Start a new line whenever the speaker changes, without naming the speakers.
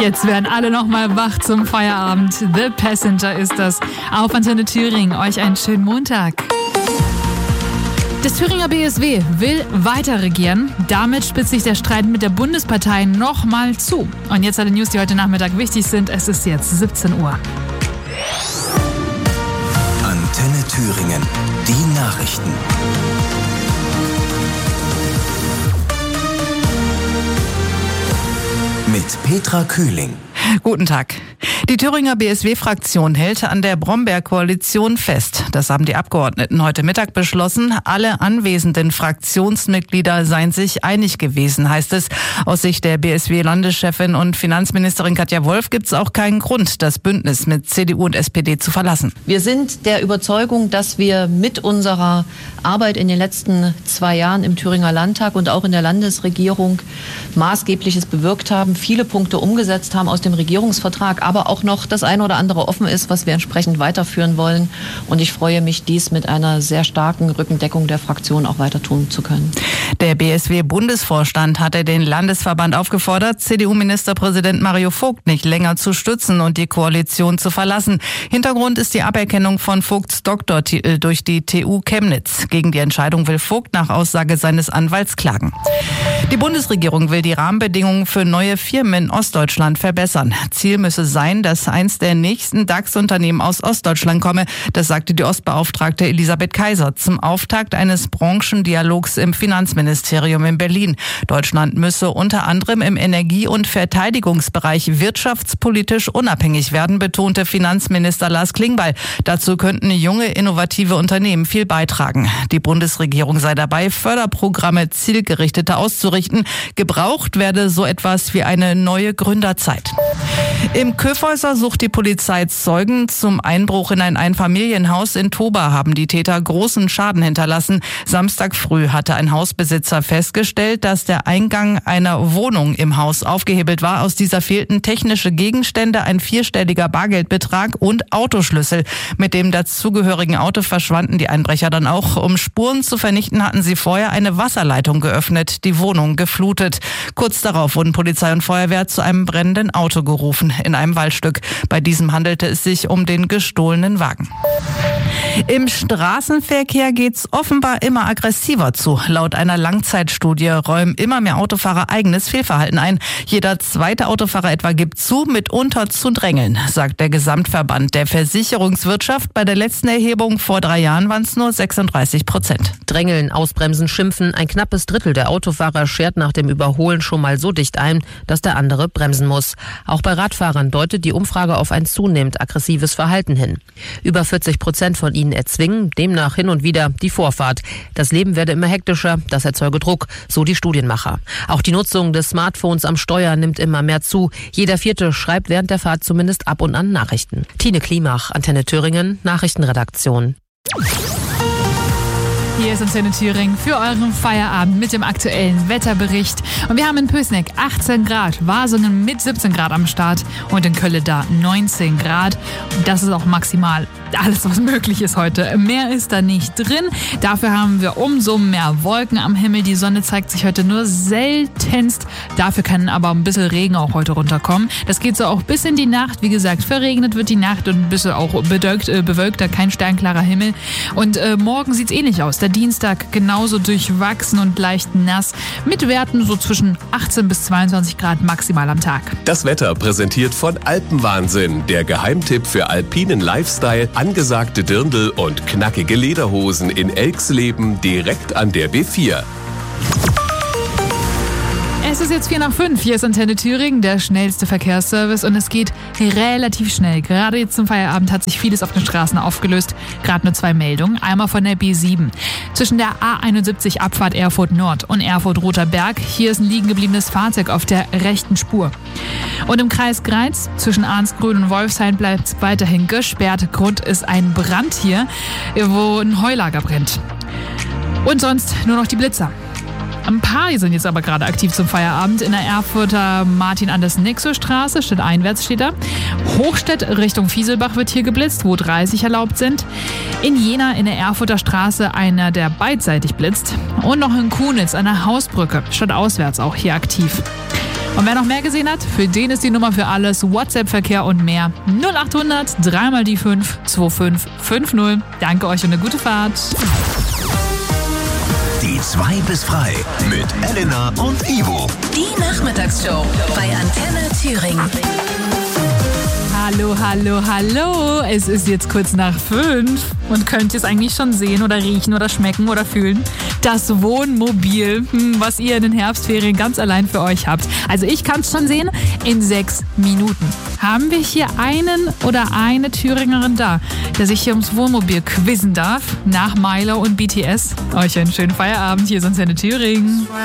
Jetzt werden alle nochmal wach zum Feierabend. The Passenger ist das. Auf Antenne Thüringen. Euch einen schönen Montag. Das Thüringer BSW will weiter regieren. Damit spitzt sich der Streit mit der Bundespartei nochmal zu. Und jetzt alle News, die heute Nachmittag wichtig sind. Es ist jetzt 17 Uhr.
Antenne Thüringen. Die Nachrichten. Mit Petra Kühling.
Guten Tag. Die Thüringer BSW-Fraktion hält an der Bromberg-Koalition fest. Das haben die Abgeordneten heute Mittag beschlossen. Alle anwesenden Fraktionsmitglieder seien sich einig gewesen, heißt es. Aus Sicht der BSW-Landeschefin und Finanzministerin Katja Wolf gibt es auch keinen Grund, das Bündnis mit CDU und SPD zu verlassen.
Wir sind der Überzeugung, dass wir mit unserer Arbeit in den letzten 2 Jahren im Thüringer Landtag und auch in der Landesregierung Maßgebliches bewirkt haben, viele Punkte umgesetzt haben aus dem Regierungsvertrag, aber auch noch das eine oder andere offen ist, was wir entsprechend weiterführen wollen. Und ich freue mich, dies mit einer sehr starken Rückendeckung der Fraktion auch weiter tun zu können.
Der BSW-Bundesvorstand hatte den Landesverband aufgefordert, CDU-Ministerpräsident Mario Vogt nicht länger zu stützen und die Koalition zu verlassen. Hintergrund ist die Aberkennung von Vogts Doktortitel durch die TU Chemnitz. Gegen die Entscheidung will Vogt nach Aussage seines Anwalts klagen. Die Bundesregierung will die Rahmenbedingungen für neue Firmen in Ostdeutschland verbessern. Ziel müsse sein, dass eins der nächsten DAX-Unternehmen aus Ostdeutschland komme. Das sagte die Ostbeauftragte Elisabeth Kaiser zum Auftakt eines Branchendialogs im Finanzministerium in Berlin. Deutschland müsse unter anderem im Energie- und Verteidigungsbereich wirtschaftspolitisch unabhängig werden, betonte Finanzminister Lars Klingbeil. Dazu könnten junge, innovative Unternehmen viel beitragen. Die Bundesregierung sei dabei, Förderprogramme zielgerichteter auszurichten. Gebraucht werde so etwas wie eine neue Gründerzeit. Im Köfhäuser sucht die Polizei Zeugen. Zum Einbruch in ein Einfamilienhaus in Toba haben die Täter großen Schaden hinterlassen. Samstag früh hatte ein Hausbesitzer festgestellt, dass der Eingang einer Wohnung im Haus aufgehebelt war. Aus dieser fehlten technische Gegenstände, ein 4-stelliger Bargeldbetrag und Autoschlüssel. Mit dem dazugehörigen Auto verschwanden die Einbrecher dann auch. Um Spuren zu vernichten, hatten sie vorher eine Wasserleitung geöffnet, die Wohnung geflutet. Kurz darauf wurden Polizei und Feuerwehr zu einem brennenden Auto gerufen in einem Waldstück. Bei diesem handelte es sich um den gestohlenen Wagen. Im Straßenverkehr geht's offenbar immer aggressiver zu. Laut einer Langzeitstudie räumen immer mehr Autofahrer eigenes Fehlverhalten ein. Jeder zweite Autofahrer etwa gibt zu, mitunter zu drängeln, sagt der Gesamtverband der Versicherungswirtschaft. Bei der letzten Erhebung vor 3 Jahren waren es nur 36%.
Drängeln, ausbremsen, schimpfen. Ein knappes Drittel der Autofahrer schert nach dem Überholen schon mal so dicht ein, dass der andere bremsen muss. Auch bei Radfahrern deutet die Umfrage auf ein zunehmend aggressives Verhalten hin. Über 40% von ihnen erzwingen demnach hin und wieder die Vorfahrt. Das Leben werde immer hektischer, das erzeuge Druck, so die Studienmacher. Auch die Nutzung des Smartphones am Steuer nimmt immer mehr zu. Jeder Vierte schreibt während der Fahrt zumindest ab und an Nachrichten. Tine Klimach, Antenne Thüringen, Nachrichtenredaktion.
Hier ist Antenne Thüringen für euren Feierabend mit dem aktuellen Wetterbericht. Und wir haben in Pößneck 18 Grad, Wasungen mit 17 Grad am Start und in Kölle da 19 Grad. Und das ist auch maximal alles, was möglich ist heute. Mehr ist da nicht drin. Dafür haben wir umso mehr Wolken am Himmel. Die Sonne zeigt sich heute nur seltenst. Dafür kann aber ein bisschen Regen auch heute runterkommen. Das geht so auch bis in die Nacht. Wie gesagt, verregnet wird die Nacht und ein bisschen auch bewölkter, kein sternklarer Himmel. Und morgen sieht es ähnlich aus. Der Dienstag genauso durchwachsen und leicht nass. Mit Werten so zwischen 18 bis 22 Grad maximal am Tag.
Das Wetter präsentiert von Alpenwahnsinn. Der Geheimtipp für alpinen Lifestyle. Angesagte Dirndl und knackige Lederhosen in Elxleben direkt an der B4.
Es ist jetzt 4:05. Hier ist Antenne Thüringen, der schnellste Verkehrsservice und es geht relativ schnell. Gerade jetzt zum Feierabend hat sich vieles auf den Straßen aufgelöst. Gerade nur 2 Meldungen. Einmal von der B7. Zwischen der A71 Abfahrt Erfurt Nord und Erfurt Roter Berg. Hier ist ein liegen gebliebenes Fahrzeug auf der rechten Spur. Und im Kreis Greiz zwischen Arnsgrün und Wolfshain bleibt es weiterhin gesperrt. Grund ist ein Brand hier, wo ein Heulager brennt. Und sonst nur noch die Blitzer. Ein paar sind jetzt aber gerade aktiv zum Feierabend. In der Erfurter Martin-Andersen-Nixo-Straße, stadteinwärts steht da. Hochstedt Richtung Fieselbach wird hier geblitzt, wo 30 erlaubt sind. In Jena in der Erfurter Straße einer, der beidseitig blitzt. Und noch in Kunitz an der Hausbrücke, stadtauswärts auch hier aktiv. Und wer noch mehr gesehen hat, für den ist die Nummer für alles, WhatsApp-Verkehr und mehr. 0800 3 mal die 5 2550. Danke euch und eine gute Fahrt.
Die 2 bis frei mit Elena und Ivo.
Die Nachmittagsshow bei Antenne Thüringen.
Hallo, hallo, hallo. Es ist jetzt kurz nach 5 und könnt ihr es eigentlich schon sehen oder riechen oder schmecken oder fühlen? Das Wohnmobil, was ihr in den Herbstferien ganz allein für euch habt. Also ich kann es schon sehen, in 6 Minuten haben wir hier einen oder eine Thüringerin da, der sich hier ums Wohnmobil quizzen darf. Nach Milo und BTS. Euch einen schönen Feierabend. Hier sind Antenne Thüringen.